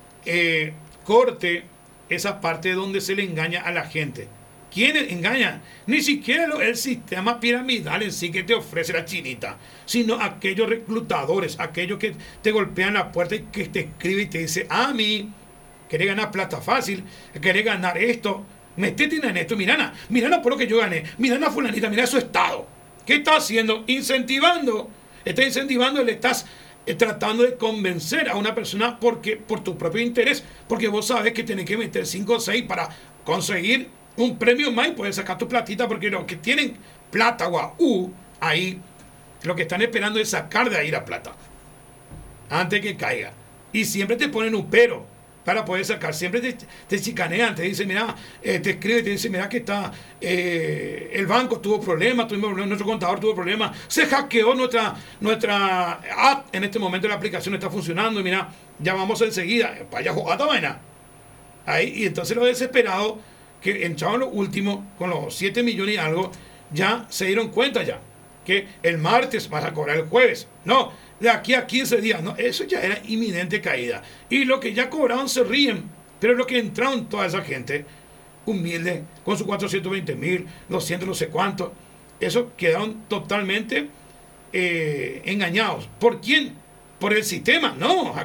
corte esa parte donde se le engaña a la gente. ¿Quiénes engañan? Ni siquiera el sistema piramidal en sí que te ofrece la chinita, sino aquellos reclutadores, aquellos que te golpean la puerta y que te escriben y te dicen, a mí, querés ganar plata fácil, querés ganar esto, metete en esto, mirana por lo que yo gané, mirana fulanita, mira su estado. ¿Qué está haciendo? Incentivando. Está incentivando, le estás tratando de convencer a una persona porque por tu propio interés, porque vos sabes que tenés que meter 5 o 6 para conseguir un premio más y poder sacar tu platita, porque los que tienen plata ahí, lo que están esperando es sacar de ahí la plata antes que caiga. Y siempre te ponen un pero para poder sacar, siempre te chicanean, te dicen, mira, te escribe, te dice, mira que está, el banco tuvo problemas, nuestro contador tuvo problemas, se hackeó nuestra app, en este momento la aplicación está funcionando, y mira, ya vamos enseguida, vaya jugada vaina. Ahí, y entonces los desesperados que entraban los últimos, con los 7 millones y algo, ya se dieron cuenta ya, que el martes vas a cobrar el jueves. No, de aquí a 15 días, no, eso ya era inminente caída. Y lo que ya cobraban se ríen, pero lo que entraron toda esa gente, humilde, con sus 420,000, 200 no sé cuánto, eso quedaron totalmente engañados. ¿Por quién? Por el sistema. No,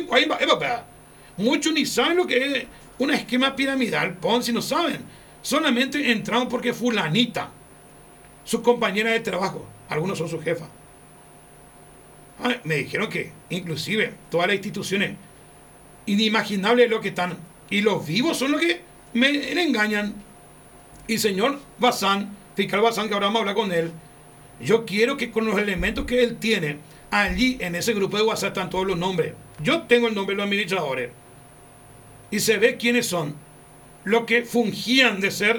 muchos ni saben lo que es un esquema piramidal, Ponzi, no saben. Solamente entraron porque fulanita, su compañera de trabajo, algunos son su jefa. Me dijeron que inclusive todas las instituciones inimaginables lo que están, y los vivos son los que me engañan. Y señor Bazán, fiscal Bazán, que ahora vamos a hablar con él, yo quiero que con los elementos que él tiene, allí en ese grupo de WhatsApp están todos los nombres. Yo tengo el nombre de los administradores y se ve quiénes son los que fungían de ser,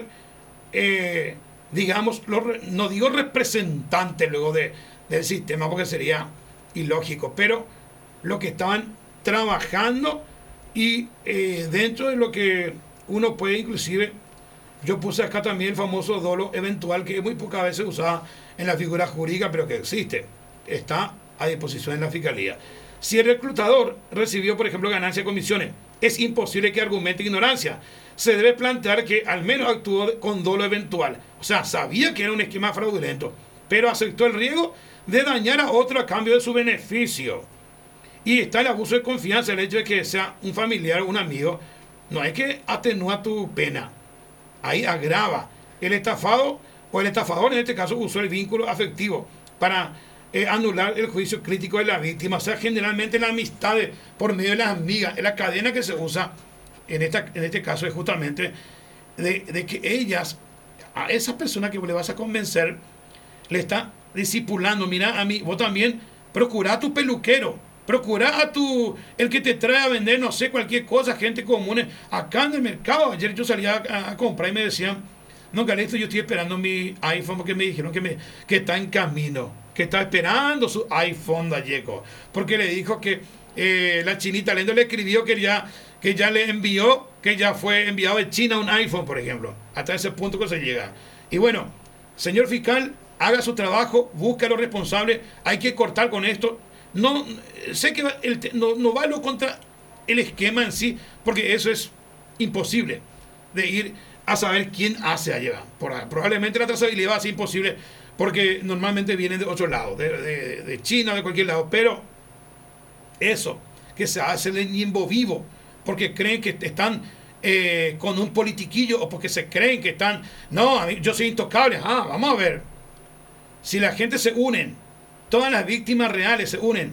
digamos, no digo representantes luego del sistema, porque sería ilógico, pero lo que estaban trabajando y dentro de lo que uno puede, inclusive, yo puse acá también el famoso dolo eventual, que muy pocas veces usada en la figura jurídica, pero que existe, está a disposición en la fiscalía. Si el reclutador recibió, por ejemplo, ganancias de comisiones, es imposible que argumente ignorancia. Se debe plantear que al menos actuó con dolo eventual, o sea, sabía que era un esquema fraudulento, pero aceptó el riesgo de dañar a otro a cambio de su beneficio. Y está el abuso de confianza, el hecho de que sea un familiar o un amigo, no es que atenúa tu pena, ahí agrava. El estafado o el estafador en este caso usó el vínculo afectivo para anular el juicio crítico de la víctima. O sea, generalmente la amistad por medio de las amigas, la cadena que se usa en este caso es justamente de que ellas, a esas personas que le vas a convencer, le está discipulando. Mira, a mí, vos también procura a tu peluquero, procura a el que te trae a vender, no sé, cualquier cosa, gente común. Acá en el mercado, ayer yo salía a comprar y me decían, no, Calixto, yo estoy esperando mi iPhone, porque me dijeron que está en camino, que está esperando su iPhone gallego, porque le dijo que la chinita Lendo le escribió que ya le envió, que ya fue enviado de China un iPhone, por ejemplo. Hasta ese punto que se llega. Y bueno, señor fiscal, haga su trabajo, busque a los responsables, hay que cortar con esto. No sé que no va contra el esquema en sí, porque eso es imposible de ir a saber quién hace allá. Probablemente la trazabilidad va a ser imposible, porque normalmente vienen de otro lado, de China, de cualquier lado, pero eso, que se hace el limbo vivo, porque creen que están con un politiquillo, o porque se creen que están, no, yo soy intocable. Vamos a ver, si la gente se unen, todas las víctimas reales se unen,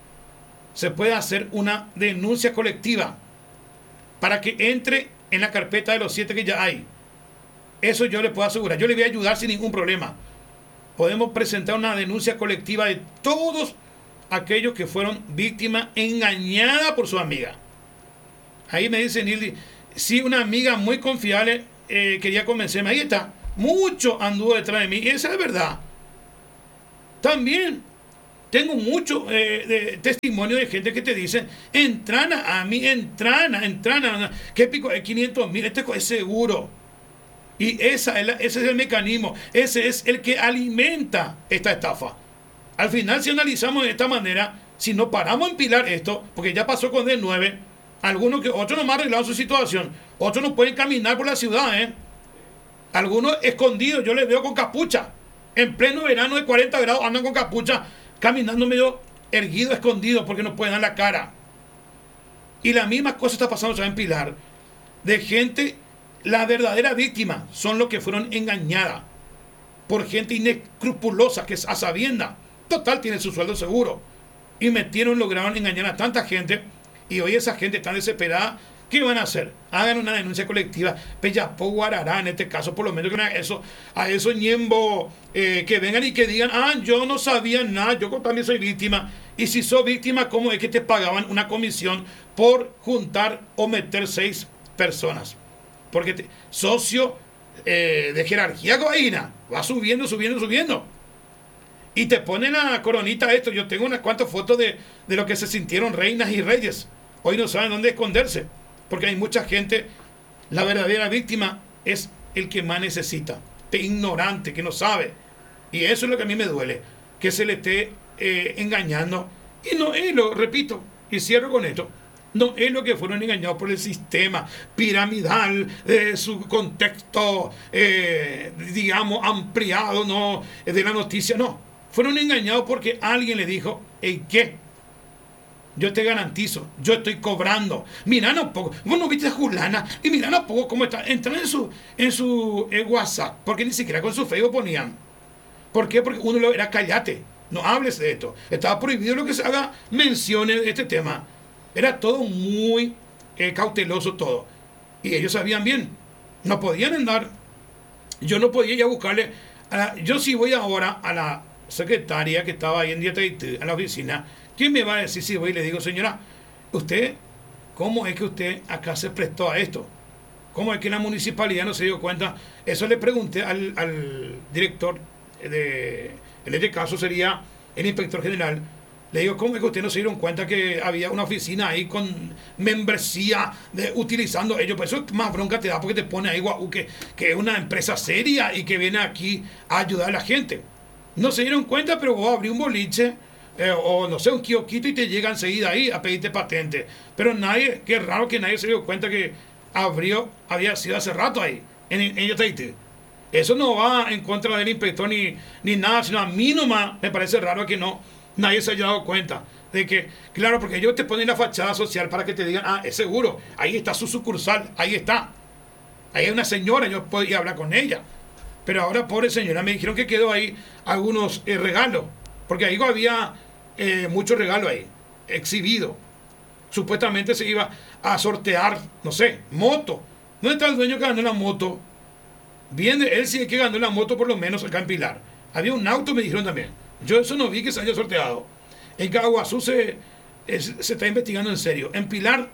se puede hacer una denuncia colectiva para que entre en la carpeta de los 7 que ya hay. Eso yo le puedo asegurar, yo le voy a ayudar sin ningún problema. Podemos presentar una denuncia colectiva de todos aquellos que fueron víctimas engañadas por su amiga. Ahí me dice Nildi, si una amiga muy confiable quería convencerme, ahí está, mucho anduvo detrás de mí, y esa es verdad. También tengo mucho de testimonio de gente que te dicen, entrana a mí, entrana, ¿qué pico? 500.000, este es seguro. Y ese es el mecanismo, ese es el que alimenta esta estafa. Al final, si analizamos de esta manera, si no paramos a empilar esto, porque ya pasó con D9, otros nomás arreglaron su situación, otros no pueden caminar por la ciudad, algunos escondidos, yo les veo con capucha, en pleno verano de 40 grados andan con capucha, caminando medio erguido, escondido, porque no pueden dar la cara. Y la misma cosa está pasando en Pilar, de gente, la verdadera víctima son los que fueron engañadas por gente inescrupulosa, que es a sabienda, total tiene su sueldo seguro, y lograron engañar a tanta gente, y hoy esa gente está desesperada. ¿Qué van a hacer? Hagan una denuncia colectiva. Peyapó Guarará, en este caso, por lo menos que a eso ñembo, que vengan y que digan, yo no sabía nada, yo también soy víctima. Y si sos víctima, ¿cómo es que te pagaban una comisión por juntar o meter 6 personas? Porque socio de jerarquía cobaína, va subiendo. Y te ponen la coronita esto. Yo tengo unas cuantas fotos de lo que se sintieron reinas y reyes. Hoy no saben dónde esconderse. Porque hay mucha gente, la verdadera víctima es el que más necesita, ignorante, que no sabe. Y eso es lo que a mí me duele, que se le esté engañando. Y no es repito, y cierro con esto, no es lo que fueron engañados por el sistema piramidal de su contexto, digamos, ampliado, no de la noticia, no. Fueron engañados porque alguien le dijo, ¿qué? Yo te garantizo, yo estoy cobrando. Mira no poco, vos no viste a Julana, y mira no poco cómo está. Entran en su WhatsApp, porque ni siquiera con su Facebook ponían. ¿Por qué? Porque uno era cállate, no hables de esto. Estaba prohibido lo que se haga menciones de este tema. Era todo muy cauteloso todo. Y ellos sabían bien, no podían andar. Yo no podía ir a buscarle. Yo sí voy ahora a la secretaria que estaba ahí en Dietaití, a la oficina. ¿Quién me va a decir si voy y le digo, señora, usted, cómo es que usted acá se prestó a esto? ¿Cómo es que la municipalidad no se dio cuenta? Eso le pregunté al director, en este caso sería el inspector general. Le digo, ¿cómo es que ustedes no se dieron cuenta que había una oficina ahí con membresía utilizando ellos? Pues eso más bronca te da porque te pone ahí que es una empresa seria y que viene aquí a ayudar a la gente. No se dieron cuenta, pero vos abrí un boliche o no sé, un kiosquito y te llega enseguida ahí a pedirte patente. Pero qué raro que nadie se dio cuenta que había sido hace rato ahí, en Yateite. Eso no va en contra del inspector ni nada, sino a mí nomás me parece raro que nadie se haya dado cuenta de que, claro, porque ellos te ponen la fachada social para que te digan, es seguro, ahí está su sucursal, ahí está. Ahí hay una señora, yo podía hablar con ella. Pero ahora, pobre señora, me dijeron que quedó ahí algunos regalos, porque ahí había muchos regalos ahí, exhibido. Supuestamente se iba a sortear, no sé, moto. ¿Dónde está el dueño que ganó la moto? Bien de él, sí que ganó la moto por lo menos acá en Pilar. Había un auto, me dijeron también. Yo eso no vi que se haya sorteado. En Caguazú se está investigando en serio. En Pilar,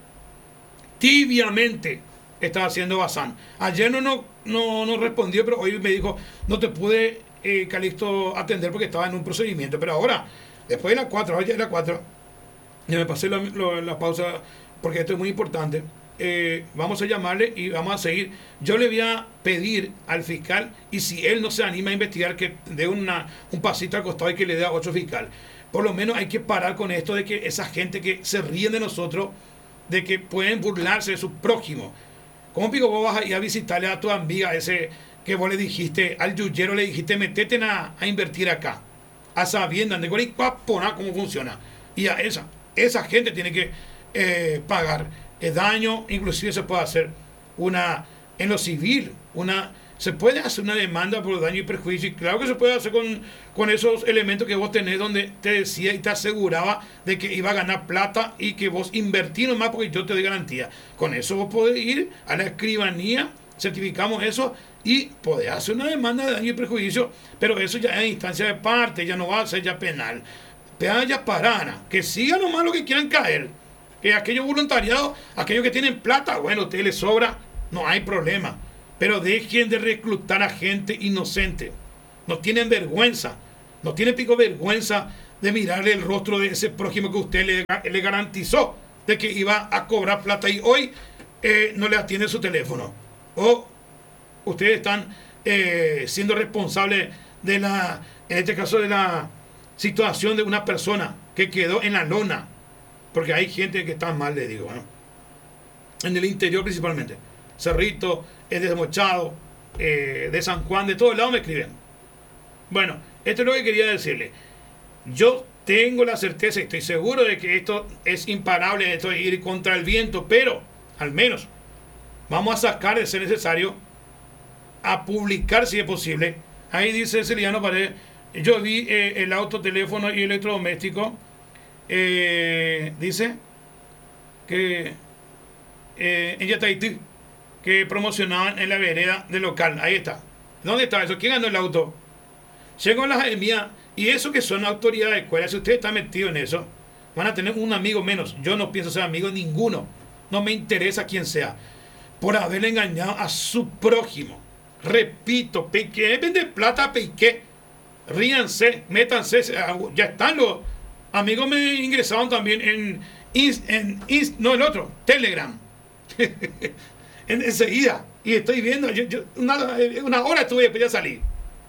tibiamente estaba haciendo Bazán. Ayer no respondió, pero hoy me dijo, no te pude, Calixto, atender porque estaba en un procedimiento. Pero ahora, después de las 4, ahora ya es las 4, ya me pasé la pausa porque esto es muy importante. Vamos a llamarle y vamos a seguir. Yo le voy a pedir al fiscal, y si él no se anima a investigar, que dé un pasito al costado y que le dé a otro fiscal. Por lo menos hay que parar con esto de que esa gente que se ríen de nosotros, de que pueden burlarse de su prójimo. ¿Cómo pico vos vas a ir a visitarle a tu amiga ese que vos le dijiste, al yuyero le dijiste, metete a invertir acá? A sabiendas de cómo funciona. Y a esa gente tiene que pagar daño. Inclusive se puede hacer en lo civil, se puede hacer una demanda por daño y perjuicio, y claro que se puede hacer con esos elementos que vos tenés, donde te decía y te aseguraba de que iba a ganar plata y que vos invertís nomás porque yo te doy garantía. Con eso vos podés ir a la escribanía, certificamos eso y podés hacer una demanda de daño y perjuicio, pero eso ya es instancia de parte, ya no va a ser ya penal. Peaya Parana, que sigan nomás lo que quieran caer. Que aquellos voluntariados, aquellos que tienen plata, bueno, a ustedes les sobra, no hay problema. Pero dejen de reclutar a gente inocente. No tienen vergüenza. No tienen pico vergüenza de mirarle el rostro de ese prójimo que usted le garantizó de que iba a cobrar plata y hoy no le atiende su teléfono. O ustedes están siendo responsables de la, en este caso, de la situación de una persona que quedó en la lona. Porque hay gente que está mal, le digo, en el interior principalmente. Cerrito, Desmochado, de San Juan, de todos lados me escriben. Bueno, esto es lo que quería decirle. Yo tengo la certeza y estoy seguro de que esto es imparable, esto de ir contra el viento, pero al menos vamos a sacar de ser necesario a publicar si es posible. Ahí dice Celiano Paredes, yo vi el auto, teléfono y electrodoméstico, dice que en Yataití, que promocionaban en la vereda del local. Ahí está. ¿Dónde está eso? ¿Quién ganó el auto? Llegó las EMIA y eso que son autoridades de escuela. Si usted está metido en eso, van a tener un amigo menos. Yo no pienso ser amigo de ninguno. No me interesa quién sea. Por haberle engañado a su prójimo. Repito, Piqué, vende plata, Piqué. Ríanse, métanse. Ya están los amigos, me ingresaron también en no el otro, Telegram. Enseguida. Y estoy viendo, una hora estuve después de salir.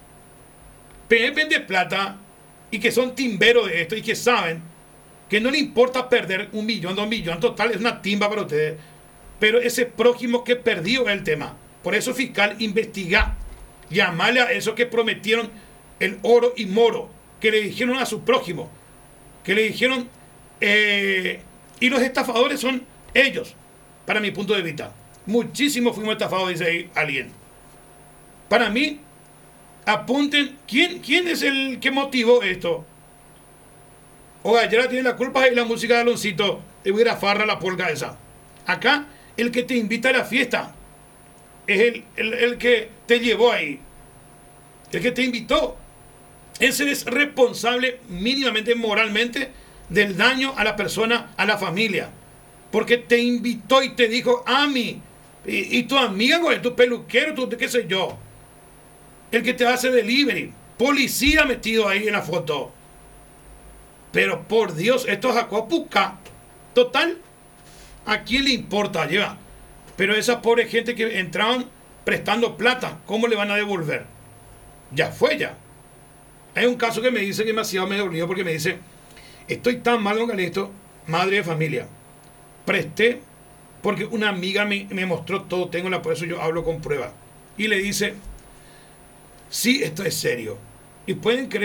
Vende plata y que son timberos de esto y que saben que no le importa perder 1 millón, 2 millones, total es una timba para ustedes. Pero ese prójimo que perdió es el tema. Por eso, fiscal, investiga, llamarle a esos que prometieron el oro y moro, que le dijeron a su prójimo, que le dijeron, y los estafadores son ellos, para mi punto de vista. Muchísimos fuimos estafados, dice ahí alguien. Para mí, apunten, ¿quién es el que motivó esto? O Gallera tiene la culpa de la música de Aloncito, te voy a ir a farra la polca esa. Acá, el que te invita a la fiesta es el que te llevó ahí, el que te invitó. Ese es responsable mínimamente, moralmente, del daño a la persona, a la familia. Porque te invitó y te dijo, Ami, y tu amiga, güey, tu peluquero, tu qué sé yo. El que te hace delivery. Policía metido ahí en la foto. Pero por Dios, esto es Jacopuca. Total, ¿a quién le importa? Lleva. Pero esa pobre gente que entraban prestando plata, ¿cómo le van a devolver? Ya fue ya. Hay un caso que me dice que demasiado me dolió porque me dice, estoy tan mal con esto, madre de familia. Presté porque una amiga me mostró todo, por eso yo hablo con prueba. Y le dice, sí, esto es serio. Y pueden creer